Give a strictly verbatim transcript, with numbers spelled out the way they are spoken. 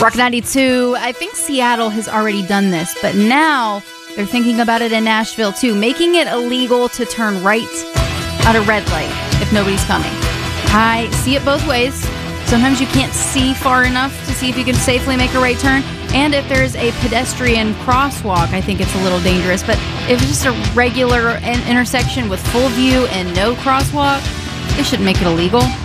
Rock ninety-two, I think Seattle has already done this, but now they're thinking about it in Nashville too, making it illegal to turn right at a red light if nobody's coming. I see it both ways. Sometimes you can't see far enough to see if you can safely make a right turn. And if there's a pedestrian crosswalk, I think it's a little dangerous. But if it's just a regular in- intersection with full view and no crosswalk, they shouldn't make it illegal.